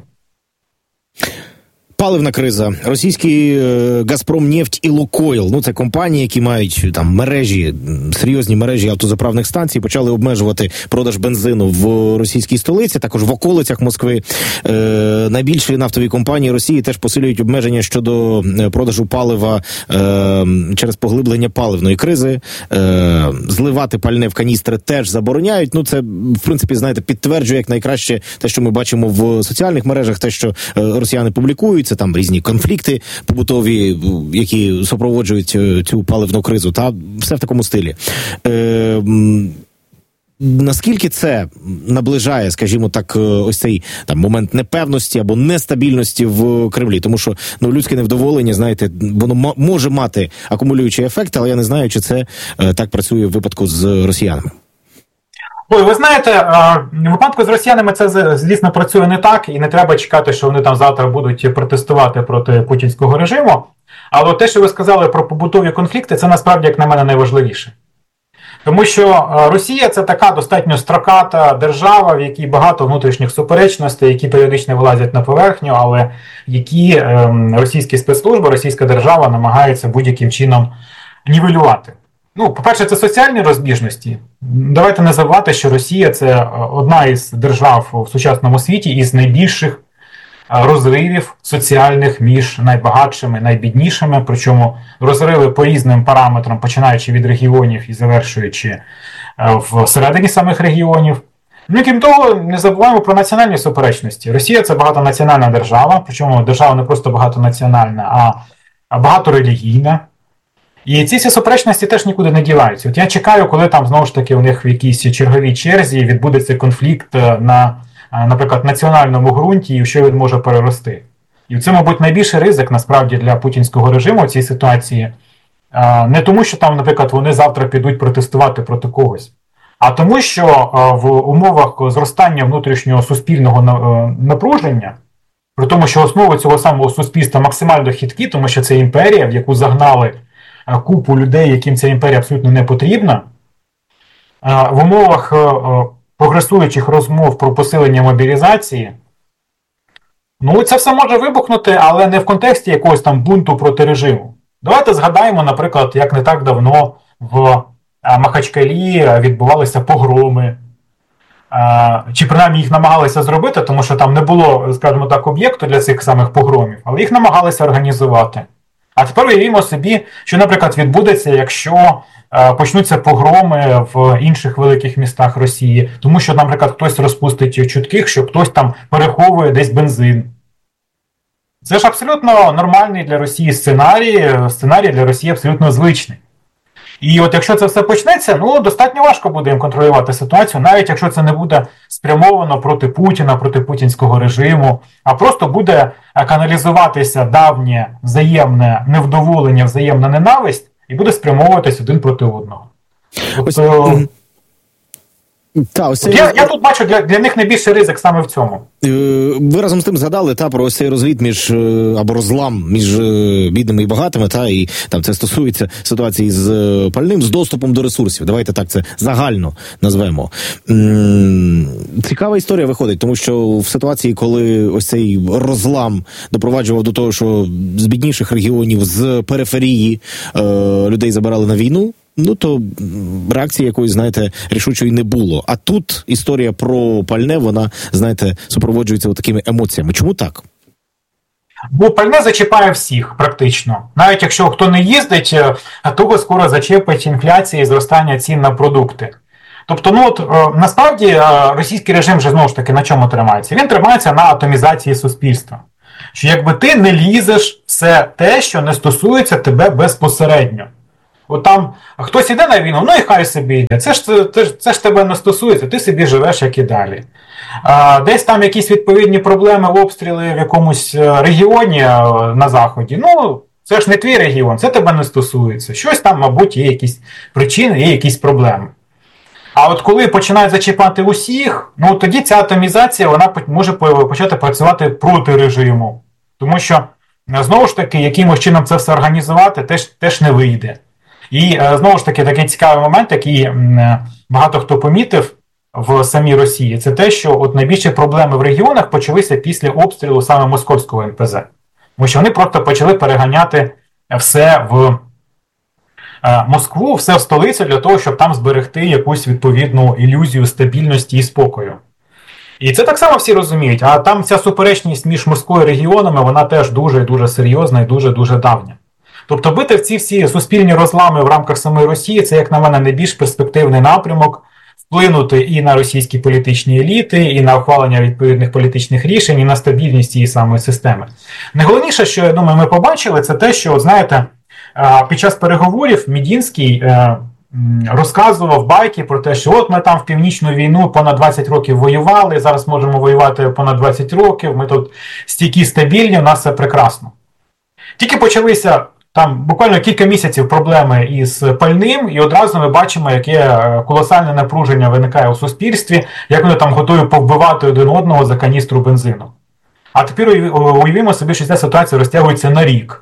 Паливна криза. Російський е, Газпромнефть і Лукойл, ну це компанії, які мають там мережі, серйозні мережі автозаправних станцій, почали обмежувати продаж бензину в російській столиці, також в околицях Москви. Е, найбільші нафтові компанії Росії теж посилюють обмеження щодо продажу палива е, через поглиблення паливної кризи. Е, зливати пальне в каністри теж забороняють. Ну це, в принципі, знаєте, підтверджує як найкраще те, що ми бачимо в соціальних мережах, те, що е, росіяни публікують. Це там різні конфлікти побутові, які супроводжують цю паливну кризу, та все в такому стилі. Е, наскільки це наближає, скажімо так, ось цей там момент непевності або нестабільності в Кремлі? Тому що, ну, людське невдоволення, знаєте, воно м- може мати акумулюючий ефект, але я не знаю, чи це е, так працює в випадку з росіянами. Ой, ви знаєте, в випадку з росіянами це, звісно, працює не так, і не треба чекати, що вони там завтра будуть протестувати проти путінського режиму. Але те, що ви сказали про побутові конфлікти, це насправді, як на мене, найважливіше. Тому що Росія – це така достатньо строката держава, в якій багато внутрішніх суперечностей, які періодично вилазять на поверхню, але які російські спецслужби, російська держава намагається будь-яким чином нівелювати. Ну, по-перше, це соціальні розбіжності. Давайте не забувати, що Росія – це одна із держав в сучасному світі із найбільших розривів соціальних між найбагатшими, найбіднішими, причому розриви по різним параметрам, починаючи від регіонів і завершуючи всередині самих регіонів. Ну і крім того, не забуваємо про національні суперечності. Росія – це багатонаціональна держава, причому держава не просто багатонаціональна, а багаторелігійна. І ці всі суперечності теж нікуди не діваються. От я чекаю, коли там, знову ж таки, у них в якійсь черговій черзі відбудеться конфлікт на, наприклад, національному ґрунті, і що він може перерости. І це, мабуть, найбільший ризик, насправді, для путінського режиму в цій ситуації. Не тому, що там, наприклад, вони завтра підуть протестувати проти когось, а тому, що в умовах зростання внутрішнього суспільного напруження, при тому, що основи цього самого суспільства максимально хиткі, тому що це імперія, в яку загнали купу людей, яким ця імперія абсолютно не потрібна, в умовах прогресуючих розмов про посилення мобілізації, ну це все може вибухнути, але не в контексті якогось там бунту проти режиму. Давайте згадаємо, наприклад, як не так давно в Махачкалі відбувалися погроми, чи принаймні їх намагалися зробити, тому що там не було, скажімо так, об'єкту для цих самих погромів, але їх намагалися організувати. А тепер уявімо собі, що, наприклад, відбудеться, якщо е, почнуться погроми в інших великих містах Росії, тому що, наприклад, хтось розпустить чутки, що хтось там переховує десь бензин. Це ж абсолютно нормальний для Росії сценарій, сценарій для Росії абсолютно звичний. І от якщо це все почнеться, ну, достатньо важко буде їм контролювати ситуацію, навіть якщо це не буде спрямовано проти Путіна, проти путінського режиму, а просто буде каналізуватися давнє взаємне невдоволення, взаємна ненависть, і буде спрямовуватись один проти одного. От, ось, о... Та, ось От я, я тут бачу для, для них найбільший ризик саме в цьому. Ви разом з тим згадали та про ось цей розліт між або розлам між бідними і багатими, та і там це стосується ситуації з пальним, з доступом до ресурсів. Давайте так це загально назвемо. Цікава історія виходить, тому що в ситуації, коли ось цей розлам допроваджував до того, що з бідніших регіонів, з периферії е, людей забирали на війну, ну, то реакції якоїсь, знаєте, рішучої не було. А тут історія про пальне, вона, знаєте, супроводжується такими емоціями. Чому так? Бо пальне зачіпає всіх, практично. Навіть якщо хто не їздить, того скоро зачепить інфляція і зростання цін на продукти. Тобто, ну от, насправді, російський режим вже, знову ж таки, на чому тримається? Він тримається на атомізації суспільства. що якби ти не лізеш все те, що не стосується тебе безпосередньо. От там хтось іде на війну, ну і хай собі йде. Це ж, це, це ж тебе не стосується, ти собі живеш, як і далі. А, десь там якісь відповідні проблеми, обстріли в якомусь регіоні на Заході. Ну, це ж не твій регіон, це тебе не стосується. Щось там, мабуть, є якісь причини, є якісь проблеми. А от коли починають зачіпати усіх, ну тоді ця атомізація вона може почати працювати проти режиму. Тому що, знову ж таки, якимось чином це все організувати теж, теж не вийде. І, знову ж таки, такий цікавий момент, який багато хто помітив в самій Росії, це те, що от найбільші проблеми в регіонах почалися після обстрілу саме московського ен пе зет. Тому що вони просто почали переганяти все в Москву, все в столицю для того, щоб там зберегти якусь відповідну ілюзію стабільності і спокою. І це так само всі розуміють, а там ця суперечність між Москвою і регіонами, вона теж дуже і дуже серйозна і дуже-дуже давня. Тобто бити в ці всі суспільні розлами в рамках самої Росії, це, як на мене, найбільш перспективний напрямок, вплинути і на російські політичні еліти, і на ухвалення відповідних політичних рішень, і на стабільність цієї самої системи. Найголовніше, що, я думаю, ми побачили, це те, що, знаєте, під час переговорів Медінський розказував байки про те, що от ми там в Північну війну понад двадцять років воювали, зараз можемо воювати понад двадцять років, ми тут стійкі, стабільні, у нас все прекрасно. Тільки почалися там буквально кілька місяців проблеми із пальним, і одразу ми бачимо, яке колосальне напруження виникає у суспільстві, як вони там готові повбивати один одного за каністру бензину. А тепер уявімо собі, що ця ситуація розтягується на рік.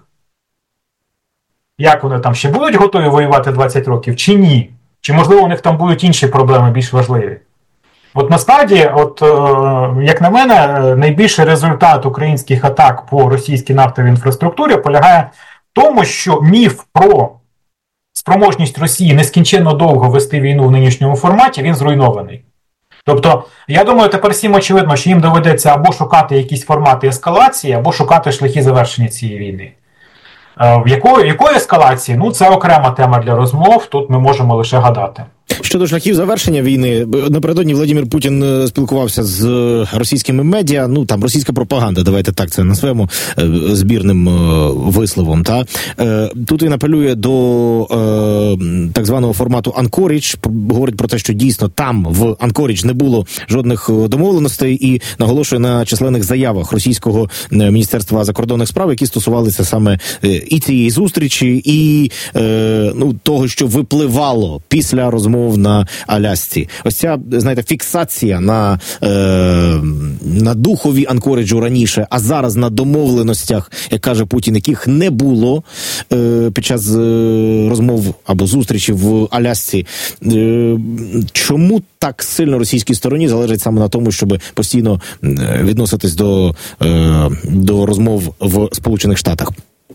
Як вони там ще будуть готові воювати двадцять років, чи ні? Чи, можливо, у них там будуть інші проблеми більш важливі? От насправді, от, як на мене, найбільший результат українських атак по російській нафтовій інфраструктурі полягає в тому, що міф про спроможність Росії нескінченно довго вести війну в нинішньому форматі, він зруйнований. Тобто, я думаю, тепер всім очевидно, що їм доведеться або шукати якісь формати ескалації, або шукати шляхи завершення цієї війни. В якої, якої ескалації? Ну, це окрема тема для розмов, тут ми можемо лише гадати. Щодо шляхів завершення війни, напередодні Владимир Путін спілкувався з російськими медіа, ну там російська пропаганда, давайте так це назвемо збірним висловом. Та тут він апелює до так званого формату Анкорідж, говорить про те, що дійсно там в Анкорідж не було жодних домовленостей, і наголошує на численних заявах російського міністерства закордонних справ, які стосувалися саме і цієї зустрічі, і ну того, що випливало після розмов на Алясці. Ось ця, знаєте, фіксація на, е, на духові Анкоріджу раніше, а зараз на домовленостях, як каже Путін, яких не було е, під час е, розмов або зустрічі в Алясці. Е, чому так сильно російській стороні залежить саме на тому, щоб постійно відноситись до, е, до розмов в Сполучених Штатах?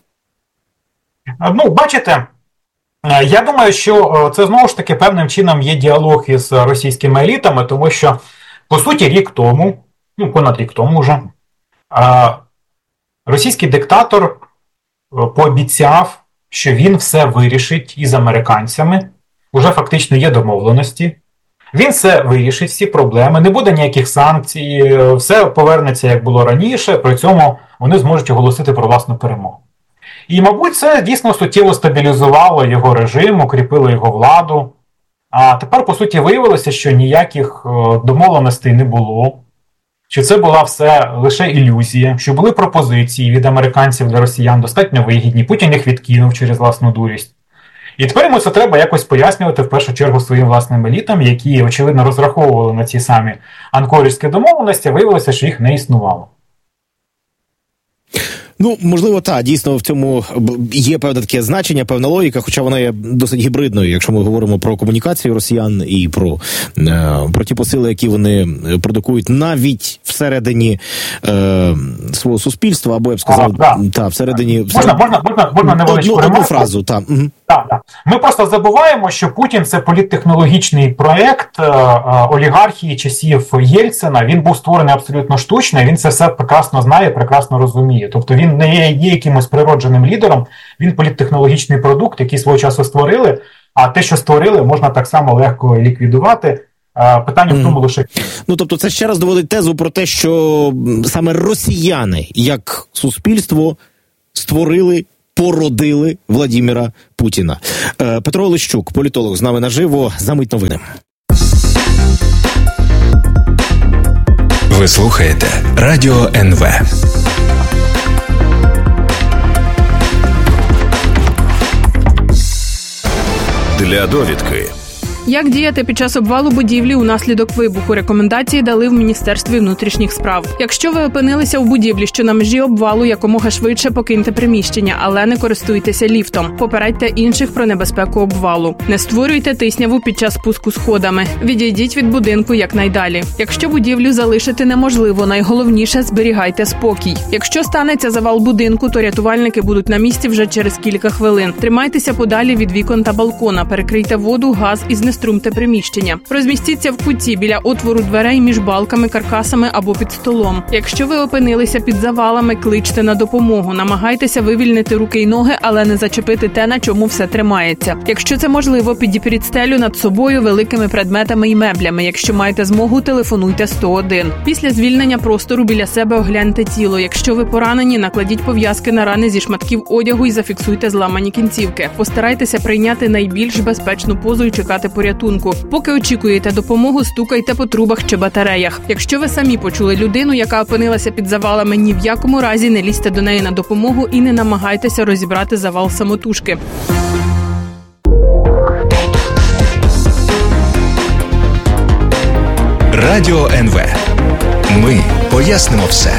Ну, бачите, я думаю, що це знову ж таки певним чином є діалог із російськими елітами, тому що, по суті, рік тому, ну, понад рік тому вже, російський диктатор пообіцяв, що він все вирішить із американцями, уже фактично є домовленості, він все вирішить, всі проблеми, не буде ніяких санкцій, все повернеться, як було раніше, при цьому вони зможуть оголосити про власну перемогу. І, мабуть, це дійсно суттєво стабілізувало його режим, укріпило його владу. А тепер, по суті, виявилося, що ніяких домовленостей не було, що це була все лише ілюзія, що були пропозиції від американців для росіян достатньо вигідні, Путін їх відкинув через власну дурість. І тепер йому це треба якось пояснювати, в першу чергу, своїм власним елітам, які, очевидно, розраховували на ці самі анкоріжські домовленості, виявилося, що їх не існувало. Ну, можливо, так, дійсно в цьому є певне таке значення, певна логіка, хоча вона є досить гібридною, якщо ми говоримо про комунікацію росіян і про, про ті посили, які вони продукують навіть всередині е, свого суспільства, або, я б сказав, а, да. та, всередині... Можна, можна, можна, можна невеличку одну, ремарку? одну фразу, так. Угу. Так, так. Ми просто забуваємо, що Путін – це політтехнологічний проєкт е, олігархії часів Єльцина. Він був створений абсолютно штучно, він це все прекрасно знає, прекрасно розуміє. Тобто він не є, є якимось природженим лідером, він політтехнологічний продукт, який свого часу створили, а те, що створили, можна так само легко ліквідувати. Питання в тому лише... Ну, тобто це ще раз доводить тезу про те, що саме росіяни, як суспільство, створили, породили Владимира Путіна. Петро Олещук, політолог, з нами наживо. Замить новини. Ви слухаєте Радіо ен ве. Для довідки. Як діяти під час обвалу будівлі унаслідок вибуху? Рекомендації дали в Міністерстві внутрішніх справ. Якщо ви опинилися в будівлі, що на межі обвалу, якомога швидше покиньте приміщення, але не користуйтеся ліфтом. Попередьте інших про небезпеку обвалу. Не створюйте тисняву під час спуску сходами. Відійдіть від будинку якнайдалі. Якщо будівлю залишити неможливо, найголовніше – зберігайте спокій. Якщо станеться завал будинку, то рятувальники будуть на місці вже через кілька хвилин. Тримайтеся подалі від вікон та балкона, перекрийте воду, газ і знеструмте приміщення. Розмістіться в куті біля отвору дверей між балками, каркасами або під столом. Якщо ви опинилися під завалами, кличте на допомогу. Намагайтеся вивільнити руки й ноги, але не зачепити те, на чому все тримається. Якщо це можливо, підіпріть стелю над собою великими предметами й меблями. Якщо маєте змогу, телефонуйте сто один. Після звільнення простору біля себе огляньте тіло. Якщо ви поранені, накладіть пов'язки на рани зі шматків одягу і зафіксуйте зламані кінцівки. Постарайтеся прийняти найбільш безпечну позу і чекати порятунку. Поки очікуєте допомогу, стукайте по трубах чи батареях. Якщо ви самі почули людину, яка опинилася під завалами, ні в якому разі не лізьте до неї на допомогу і не намагайтеся розібрати завал самотужки. Радіо ен ве. Ми пояснимо все.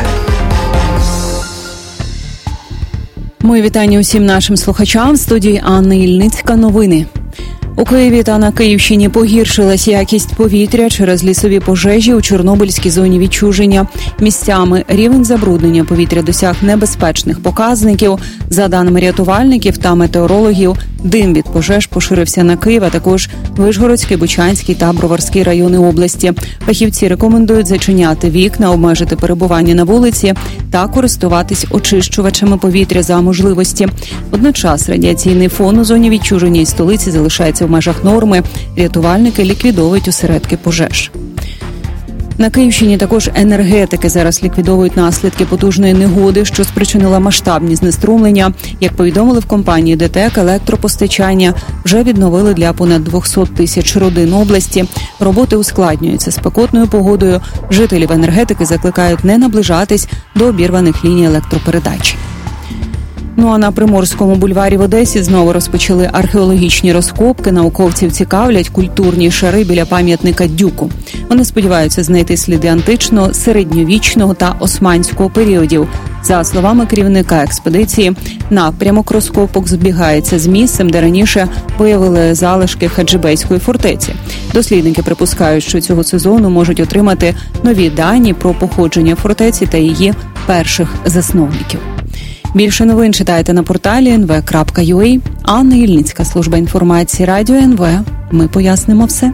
Мої вітання усім нашим слухачам. В студії Анна Ільницька. Новини. У Києві та на Київщині погіршилась якість повітря через лісові пожежі у Чорнобильській зоні відчуження. Місцями рівень забруднення повітря досяг небезпечних показників. За даними рятувальників та метеорологів, дим від пожеж поширився на Київ, а також Вишгородський, Бучанський та Броварський райони області. Фахівці рекомендують зачиняти вікна, обмежити перебування на вулиці та користуватись очищувачами повітря за можливості. Водночас радіаційний фон у зоні відчуження і столиці залишається в межах норми. Рятувальники ліквідовують осередки пожеж. На Київщині також енергетики зараз ліквідовують наслідки потужної негоди, що спричинила масштабні знеструмлення. Як повідомили в компанії ДТЕК, електропостачання вже відновили для понад двісті тисяч родин області. Роботи ускладнюються спекотною погодою. Жителів енергетики закликають не наближатись до обірваних ліній електропередач. Ну а на Приморському бульварі в Одесі знову розпочали археологічні розкопки. Науковців цікавлять культурні шари біля пам'ятника Дюку. Вони сподіваються знайти сліди античного, середньовічного та османського періодів. За словами керівника експедиції, напрямок розкопок збігається з місцем, де раніше виявили залишки Хаджибейської фортеці. Дослідники припускають, що цього сезону можуть отримати нові дані про походження фортеці та її перших засновників. Більше новин читайте на порталі ен ве крапка ю а. Анна Ільницька, служба інформації Радіо ен ве. Ми пояснимо все.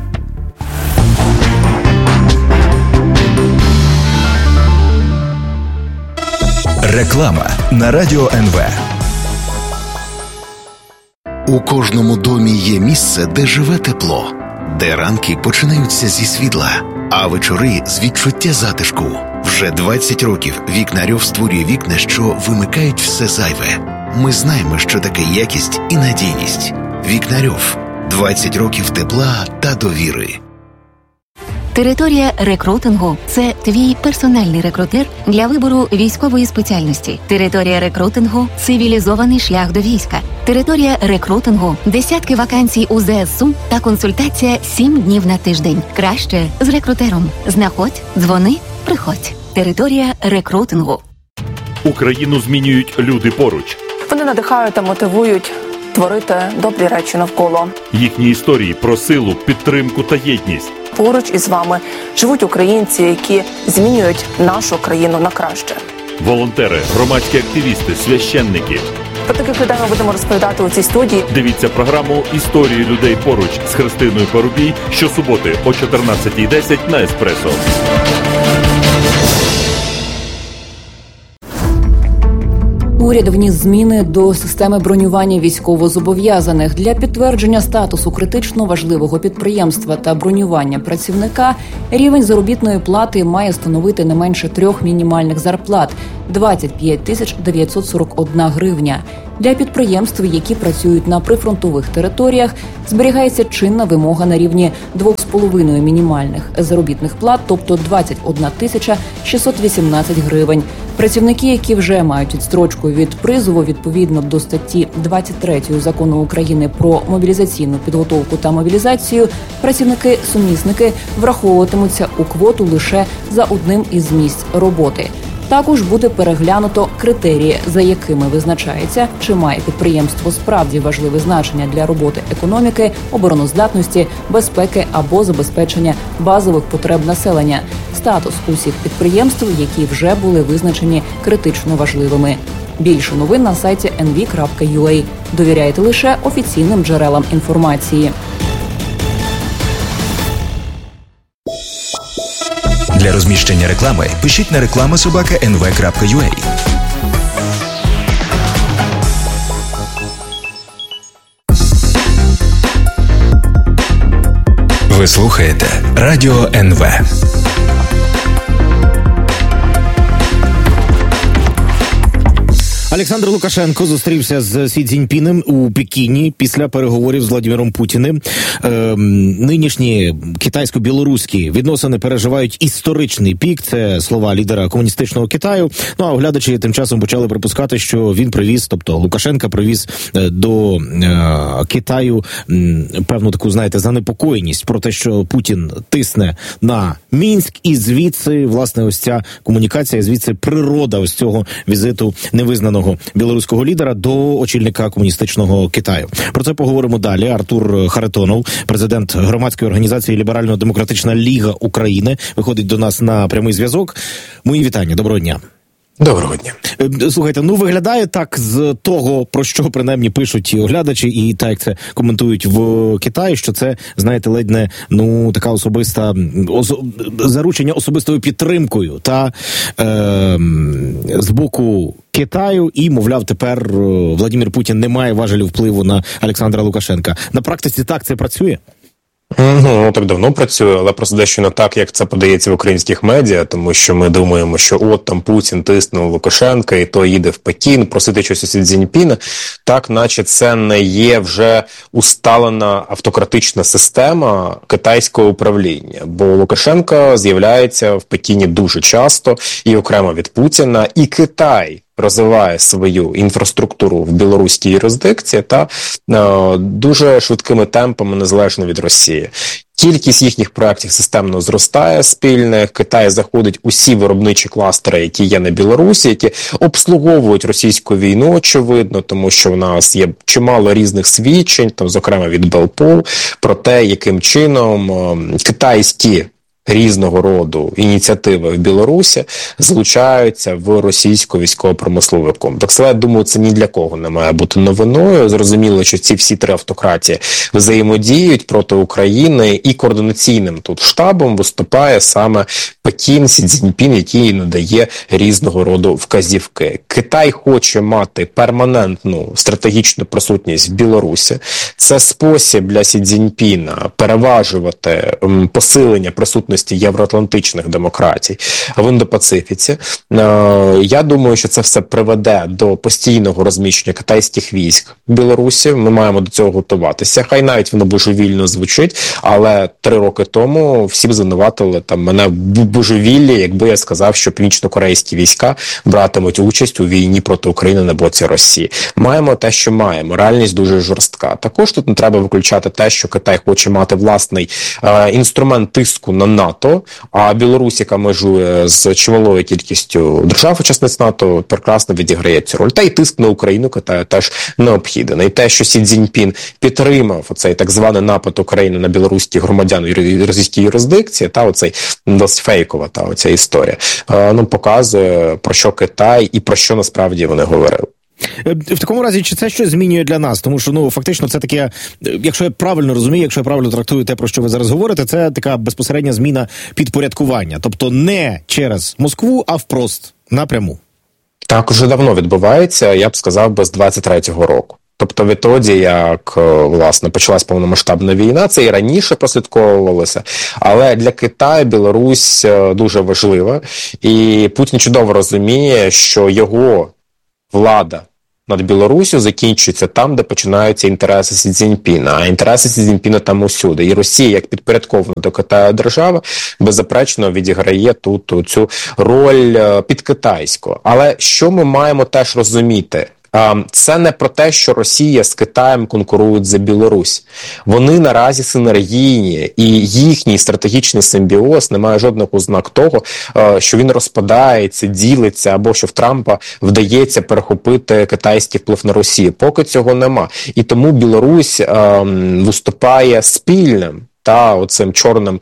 Реклама на Радіо ен ве. У кожному домі є місце, де живе тепло, де ранки починаються зі світла, а вечори з відчуття затишку. Вже двадцять років Вікнарьов створює вікна, що вимикають все зайве. Ми знаємо, що таке якість і надійність. Вікнарьов. двадцять років тепла та довіри. Територія рекрутингу – це твій персональний рекрутер для вибору військової спеціальності. Територія рекрутингу – цивілізований шлях до війська. Територія рекрутингу – десятки вакансій у зе ес у та консультація сім днів на тиждень. Краще з рекрутером. Знаходь, дзвони, приходь. Територія рекрутингу. Україну змінюють люди поруч. Вони надихають та мотивують творити добрі речі навколо. Їхні історії про силу, підтримку та єдність. Поруч із вами живуть українці, які змінюють нашу країну на краще. Волонтери, громадські активісти, священники. Про таких людей ми будемо розповідати у цій студії. Дивіться програму «Історії людей поруч» з Христиною Парубій щосуботи о чотирнадцятій десять на Еспресо. Уряд вніс зміни до системи бронювання військовозобов'язаних. Для підтвердження статусу критично важливого підприємства та бронювання працівника рівень заробітної плати має становити не менше трьох мінімальних зарплат – двадцять п'ять тисяч дев'ятсот сорок одна гривня. Для підприємств, які працюють на прифронтових територіях, зберігається чинна вимога на рівні двох з половиною мінімальних заробітних плат, тобто двадцять одна тисяча шістсот вісімнадцять гривень. Працівники, які вже мають відстрочку від призову відповідно до статті двадцять три Закону України про мобілізаційну підготовку та мобілізацію, працівники-сумісники враховуватимуться у квоту лише за одним із місць роботи. Також буде переглянуто критерії, за якими визначається, чи має підприємство справді важливе значення для роботи економіки, обороноздатності, безпеки або забезпечення базових потреб населення, статус усіх підприємств, які вже були визначені критично важливими. Більше новин на сайті ен ві крапка ю а. Довіряйте лише офіційним джерелам інформації. Для розміщення реклами пишіть на реклама собака ен ве крапка ю а. Ви слухаєте Радіо ен ве. Олександр Лукашенко зустрівся з Сі Цзіньпінем у Пекіні після переговорів з Владимиром Путіним. Е, нинішні китайсько-білоруські відносини переживають історичний пік. Це слова лідера комуністичного Китаю. Ну а оглядачі тим часом почали припускати, що він привіз, тобто Лукашенка привіз до е, Китаю м, певну таку, знаєте, занепокоєність про те, що Путін тисне на Мінськ, і звідси, власне, ось ця комунікація, звідси природа ось цього візиту невизнаного білоруського лідера до очільника комуністичного Китаю. Про це поговоримо далі. Артур Харитонов, президент громадської організації Ліберально-демократична Ліга України, виходить до нас на прямий зв'язок. Мої вітання. Доброго дня. Доброго дня. Слухайте, ну виглядає так з того, про що принаймні пишуть оглядачі і так як це коментують в Китаї, що це, знаєте, ледь не, ну, така особиста, ос, заручення особистою підтримкою та е, з боку Китаю, і, мовляв, тепер Владимир Путін не має важелів впливу на Олександра Лукашенка. На практиці так це працює? Ну, так давно працює, але просто дещо не так, як це подається в українських медіа, тому що ми думаємо, що от там Путін тиснув Лукашенка, і то їде в Пекін просити щось у Сі Цзіньпіна, так наче це не є вже усталена автократична система китайського управління, бо Лукашенко з'являється в Пекіні дуже часто, і окремо від Путіна, і Китай розвиває свою інфраструктуру в білоруській юрисдикції та е, дуже швидкими темпами незалежно від Росії. Кількість їхніх проєктів системно зростає спільних. Китай заходить усі виробничі кластери, які є на Білорусі, які обслуговують російську війну, очевидно, тому що в нас є чимало різних свідчень, там, зокрема від Белпол, про те, яким чином е, китайські різного роду ініціативи в Білорусі залучаються в російсько військово-промисловий комплекс. Але, я думаю, це ні для кого не має бути новиною. Зрозуміло, що ці всі три автократії взаємодіють проти України, і координаційним тут штабом виступає саме Пекін, Сі Цзіньпін, який надає різного роду вказівки. Китай хоче мати перманентну стратегічну присутність в Білорусі. Це спосіб для Сі Цзіньпіна переважувати посилення присутності євроатлантичних демократій в Індо-Пацифіці. Я думаю, що це все приведе до постійного розміщення китайських військ в Білорусі. Ми маємо до цього готуватися. Хай навіть воно божевільно звучить, але три роки тому всі б звинуватили там мене в божевіллі, якби я сказав, що північно-корейські війська братимуть участь у війні проти України на боці Росії. Маємо те, що маємо. Реальність дуже жорстка. Також тут не треба виключати те, що Китай хоче мати власний е, інструмент тиску на НАТО, а Білорусь, яка межує з чималою кількістю держав-учасниць НАТО, прекрасно відіграє цю роль. Та й тиск на Україну Китаю теж необхіден. І те, що Сі Цзіньпін підтримав оцей так званий напад України на білоруських громадян в російській юрисдикції, та оцей досить фейкова та оця історія, ну, показує, про що Китай і про що насправді вони говорили. В такому разі, чи це щось змінює для нас? Тому що, ну, фактично, це таке, якщо я правильно розумію, якщо я правильно трактую те, про що ви зараз говорите, це така безпосередня зміна підпорядкування. Тобто не через Москву, а впрост, напряму. Так уже давно відбувається, я б сказав, би з двадцять третього року. Тобто відтоді, як, власне, почалась повномасштабна війна, це і раніше прослідковувалося, але для Китаю Білорусь дуже важлива, і Путін чудово розуміє, що його влада над Білоруссю закінчується там, де починаються інтереси Сі Цзіньпіна, а інтереси Сі Цзіньпіна там усюди. І Росія, як підпорядкована до Китаю держава, беззаперечно відіграє тут цю роль підкитайську. Але що ми маємо теж розуміти? Це не про те, що Росія з Китаєм конкурують за Білорусь. Вони наразі синергійні, і їхній стратегічний симбіоз не має жодних ознак того, що він розпадається, ділиться, або що в Трампа вдається перехопити китайський вплив на Росію. Поки цього нема. І тому Білорусь ем, виступає спільним та оцим чорним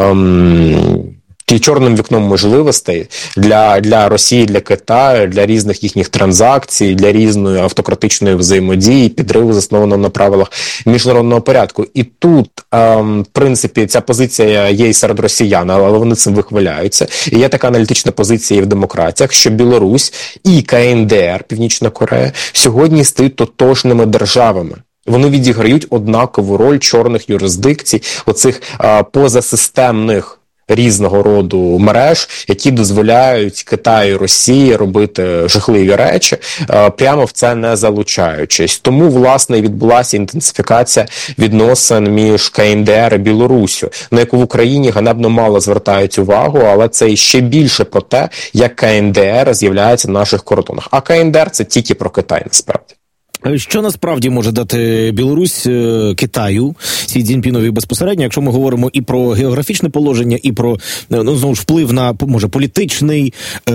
ем, чорним вікном можливостей для, для Росії, для Китаю, для різних їхніх транзакцій, для різної автократичної взаємодії, підриву, заснованого на правилах міжнародного порядку. І тут, ем, в принципі, ця позиція є і серед росіян, але вони цим вихваляються. І є така аналітична позиція і в демократіях, що Білорусь і Ка Ен Де Ер, Північна Корея, сьогодні стають тотожними державами. Вони відіграють однакову роль чорних юрисдикцій, оцих а, позасистемних різного роду мереж, які дозволяють Китаю і Росії робити жахливі речі, прямо в це не залучаючись. Тому, власне, відбулася інтенсифікація відносин між Ка Ен Де Ер і Білоруссю, на яку в Україні ганебно мало звертають увагу, але це ще більше про те, як Ка Ен Де Ер з'являється на наших кордонах. А Ка Ен Де Ер – це тільки про Китай, насправді. Що насправді може дати Білорусь Китаю, Сі Цзіньпінові безпосередньо, якщо ми говоримо і про географічне положення, і про, ну, знову ж, вплив на, може, політичний, е,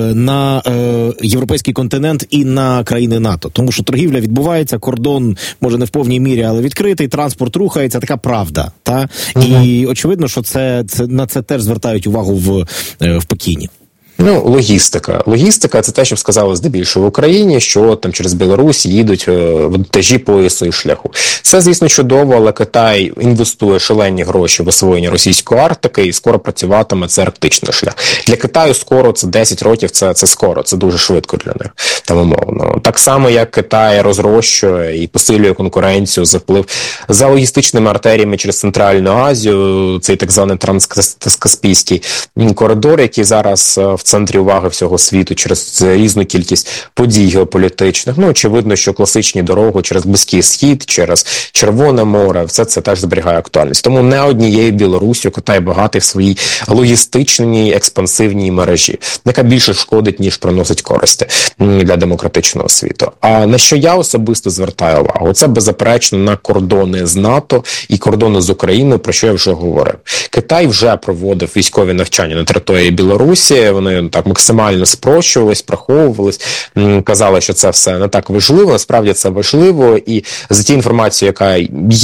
на е, європейський континент і на країни НАТО. Тому що торгівля відбувається, кордон, може, не в повній мірі, але відкритий, транспорт рухається, така правда. Та? Mm-hmm. І очевидно, що це, це, на це теж звертають увагу в, в Пекіні. Ну, логістика. Логістика – це те, що сказали здебільшого в Україні, що там через Білорусь їдуть вантажі поясу і шляху. Це, звісно, чудово, але Китай інвестує шалені гроші в освоєння російської Арктики, і скоро працюватиме це арктичний шлях. Для Китаю скоро, це десять років, це, це скоро, це дуже швидко для них, там умовно. Так само, як Китай розрощує і посилює конкуренцію за вплив за логістичними артеріями через Центральну Азію, цей так званий транскаспійський коридор, який зараз в центрі уваги всього світу через різну кількість подій геополітичних. Ну, очевидно, що класичні дороги через Близький Схід, через Червоне море, все це теж зберігає актуальність. Тому не однією Білоруссю Китай багатий в своїй логістичній, експансивній мережі, яка більше шкодить, ніж приносить користі для демократичного світу. А на що я особисто звертаю увагу? Це, беззаперечно, на кордони з НАТО і кордони з Україною, про що я вже говорив. Китай вже проводив військові навчання на території Білорусі, вони так максимально спрощувались, приховувались, казали, що це все не так важливо, насправді це важливо, і за ті інформацією, яка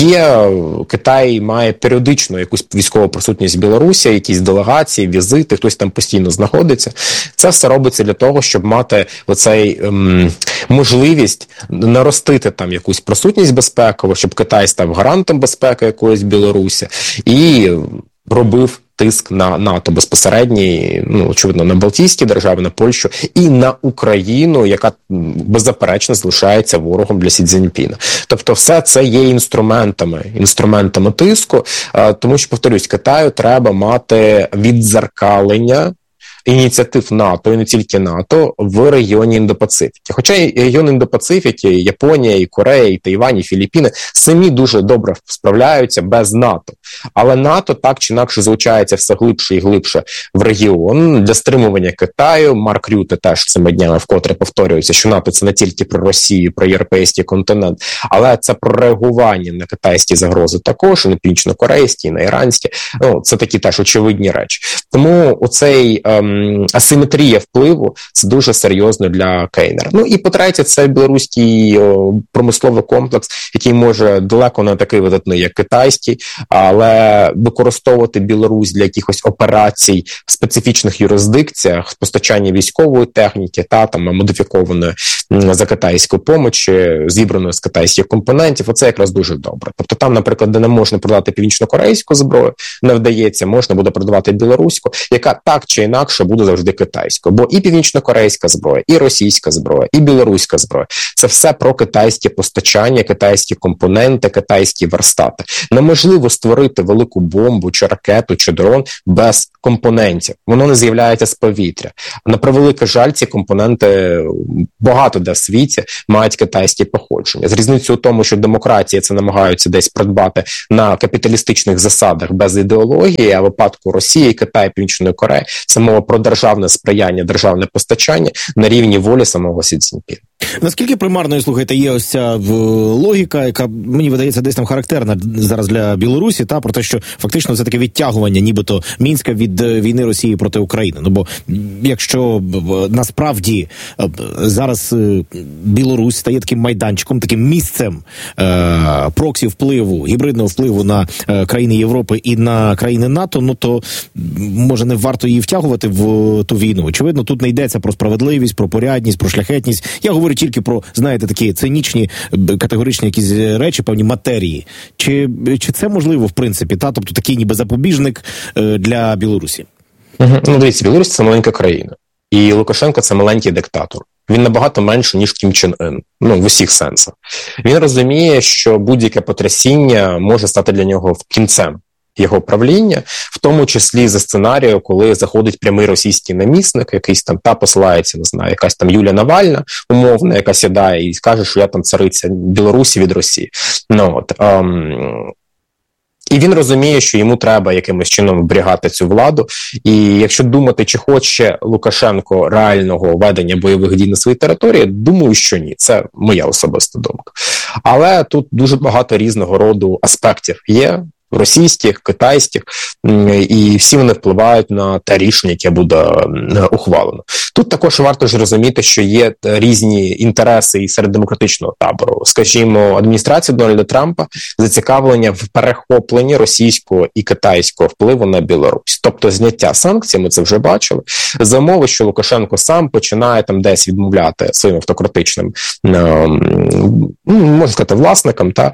є, Китай має періодично якусь військову присутність в Білорусі, якісь делегації, візити, хтось там постійно знаходиться. Це все робиться для того, щоб мати оцей ем, можливість наростити там якусь присутність безпекову, щоб Китай став гарантом безпеки якоїсь Білорусі і робив тиск на НАТО безпосередній, ну, очевидно, на Балтійські держави, на Польщу і на Україну, яка беззаперечно залишається ворогом для Сі Цзіньпіна. Тобто все це є інструментами, інструментами тиску, тому що, повторюсь, Китаю треба мати віддзеркалення ініціатив НАТО, і не тільки НАТО, в регіоні Індо-Пацифіки. Хоча регіон Індо-Пацифіки, Японія, і Корея, і Тайвань, і Філіппіни самі дуже добре справляються без НАТО. Але НАТО так чи інакше залучається все глибше і глибше в регіон для стримування Китаю. Марк Рюте теж цими днями вкотре повторюється, що НАТО – це не тільки про Росію, про європейський континент, але це про реагування на китайські загрози також, і на північно-корейські, і на іранські. Ну, це такі теж очевидні речі. Тому оцей ем, асиметрія впливу – це дуже серйозно для Ка Ен Де Ер. Ну і по-третє, це білоруський о, промисловий комплекс, який може далеко не такий видатний, як китайський, але використовувати Білорусь для якихось операцій в специфічних юрисдикціях, постачання військової техніки та там модифікованої за китайську помочі, зібраної з китайських компонентів, оце якраз дуже добре. Тобто там, наприклад, де не можна продати північно-корейську зброю, не вдається, можна буде продавати білоруську, яка так чи інакше що буде завжди китайською. Бо і північно-корейська зброя, і російська зброя, і білоруська зброя – це все про китайське постачання, китайські компоненти, китайські верстати. Неможливо створити велику бомбу, чи ракету, чи дрон без компонентів. Воно не з'являється з повітря. На превеликий жаль, ці компоненти багато де в світі мають китайське походження. З різницею у тому, що демократії це намагаються десь придбати на капіталістичних засадах без ідеології, а в випадку Росії, Китаю, Північної Кореї це мова про державне сприяння, державне постачання на рівні волі самого Сі Цзіньпіна. Наскільки примарною, слухайте, є ось ця логіка, яка, мені видається, десь там характерна зараз для Білорусі, та, про те, що фактично це таке відтягування нібито Мінська від війни Росії проти України. Ну, бо якщо насправді зараз Білорусь стає таким майданчиком, таким місцем е- проксі впливу, гібридного впливу на е- країни Європи і на країни НАТО, ну то, може, не варто її втягувати в ту війну. Очевидно, тут не йдеться про справедливість, про порядність, про шляхетність. Я говорю тільки про, знаєте, такі цинічні, категоричні якісь речі, певні матерії. Чи, чи це можливо, в принципі, та? Тобто такий ніби запобіжник е, для Білорусі? Угу. Ну, дивіться, Білорусь – це маленька країна. І Лукашенко – це маленький диктатор. Він набагато менше, ніж Кім Чен Ін. Ну, в усіх сенсах. Він розуміє, що будь-яке потрясіння може стати для нього кінцем його правління, в тому числі за сценарією, коли заходить прямий російський намісник, якийсь там, та посилається, не знаю, якась там Юлія Навальна, умовна, яка сідає і каже, що я там цариця Білорусі від Росії. Ну, от, ем... І він розуміє, що йому треба якимось чином оберігати цю владу. І якщо думати, чи хоче Лукашенко реального ведення бойових дій на своїй території, думаю, що ні. Це моя особиста думка. Але тут дуже багато різного роду аспектів є, російських, китайських, і всі вони впливають на те рішення, яке буде ухвалено. Тут також варто ж розуміти, що є різні інтереси і серед демократичного табору. Скажімо, адміністрація Дональда Трампа зацікавлення в перехопленні російського і китайського впливу на Білорусь. Тобто зняття санкцій, ми це вже бачили, за умови, що Лукашенко сам починає там десь відмовляти своїм автократичним, ну, можна сказати, власникам, та,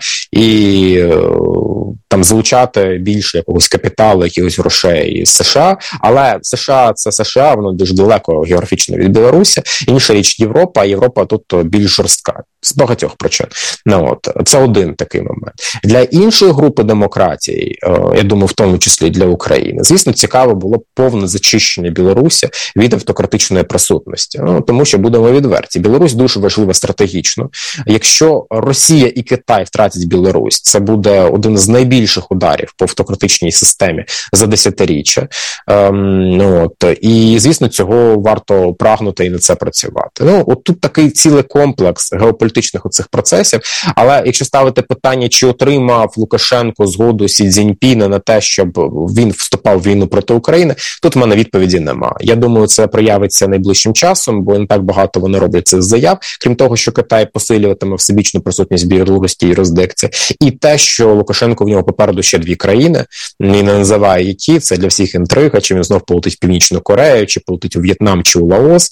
і там залучати більше якогось капіталу, якихось грошей з США, але США – це США, воно дуже далеко географічно від Білорусі, інша річ Європа, а Європа тут більш жорстка, з багатьох причин. Ну, от, це один такий момент. Для іншої групи демократії, я думаю, в тому числі для України, звісно, цікаво було повне зачищення Білорусі від автократичної присутності. Ну, тому що, будемо відверті, Білорусь дуже важлива стратегічно. Якщо Росія і Китай втратять Білорусь, це буде один з найбільших ударів по автократичній системі за десятиріччя. Ем, ну, от, і, звісно, цього варто прагнути і на це працювати. Ну, от тут такий цілий комплекс геополітичних оцих процесів, але якщо ставити питання, чи отримав Лукашенко згоду Сі Цзіньпіна на те, щоб він вступав в війну проти України, тут в мене відповіді нема. Я думаю, це проявиться найближчим часом, бо не так багато вони роблять цих заяв, крім того, що Китай посилюватиме всебічну присутність Білорусі і роздекція, і те, що Лукашенко в нього попереду ще дві країни, і не називає які, це для всіх інтрига, чи він знов полетить в Північну Корею, чи полетить у В'єтнам, чи у Лаос.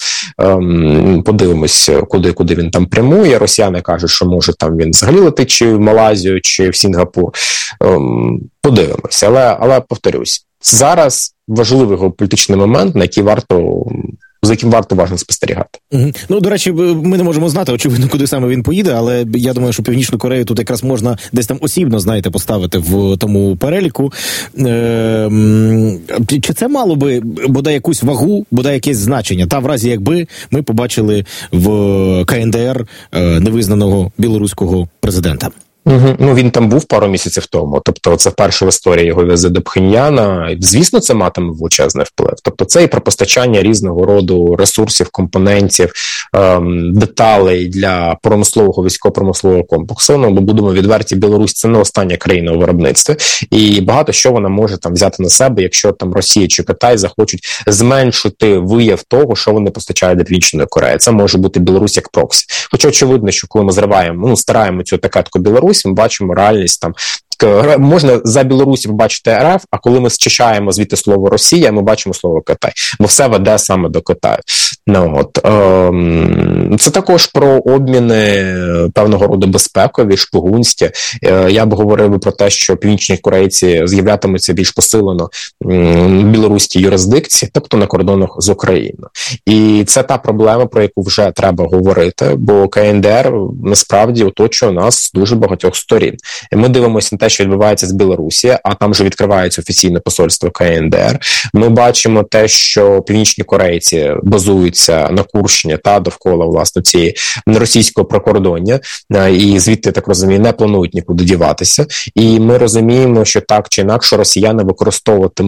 Ем, подивимось, куди, куди він там прямує. Росіяни кажуть, що може там він взагалі летить чи в Малайзію, чи в Сінгапур. Ем, подивимось. Але, але повторюсь, зараз важливий геополітичний момент, на який варто... за яким варто уважно спостерігати. Угу. Ну, до речі, ми не можемо знати, очевидно, куди саме він поїде, але я думаю, що Північну Корею тут якраз можна десь там осібно, знаєте, поставити в тому переліку. Е, чи це мало би бодай якусь вагу, бодай якесь значення? Та в разі, якби ми побачили в Ка Ен Де Ер невизнаного білоруського президента. Угу. Ну, він там був пару місяців тому, тобто це вперше в історії його візит до Пхеньяна. Звісно, це матиме величезний вплив. Тобто це і про постачання різного роду ресурсів, компонентів, ем, деталей для промислового, військово-промислового комплексу. Ну, бо будемо відверті, Білорусь – це не остання країна у виробництві. І багато що вона може там взяти на себе, якщо там Росія чи Китай захочуть зменшити вияв того, що вони постачають до Північної Кореї. Це може бути Білорусь як проксі. Хоча очевидно, що коли ми зриваємо, ну, стараємо цю такетку Білорусь, ми бачимо реальність там можна за Білорусі побачити РФ, а коли ми зчищаємо звідти слово Росія, ми бачимо слово Китай, бо все веде саме до Китаю. Ну, от, е, це також про обміни певного роду безпекові, шпигунські. Е, я б говорив про те, що північні корейці з'являтимуться більш посилено в білоруській юрисдикції, тобто на кордонах з Україною. І це та проблема, про яку вже треба говорити, бо КНДР насправді оточує нас з дуже багатьох сторін. І ми дивимося на те, що відбувається з Білорусі, а там вже відкривається офіційне посольство КНДР. Ми бачимо те, що північні корейці базуються на Курщині та довкола, власне, цієї російського прикордоння, і звідти, так розумію, не планують нікуди діватися. І ми розуміємо, що так чи інакше росіяни використовуватимуть